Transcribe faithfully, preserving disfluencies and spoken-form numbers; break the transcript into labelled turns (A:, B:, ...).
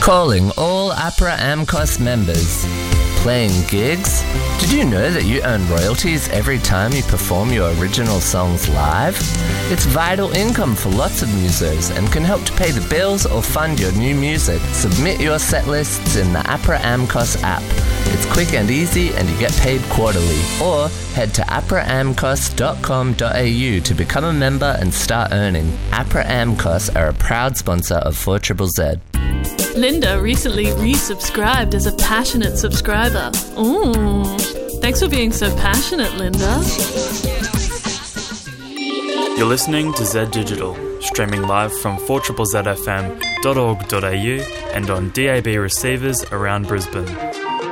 A: Calling all Opera Amcos members. Playing gigs? Did you know that you earn royalties every time you perform your original songs live? It's vital income for lots of musos and can help to pay the bills or fund your new music. Submit your set lists in the Opera Amcos app. It's quick and easy and you get paid quarterly. Or head to opera amcos dot com dot a u to become a member and start earning. Opera Amcos are a proud sponsor of four Z Z Z.
B: Linda recently resubscribed as a passionate subscriber. Ooh, thanks for being so passionate, Linda.
C: You're listening to Z Digital, streaming live from four Z Z Z F M dot org dot a u and on D A B receivers around Brisbane.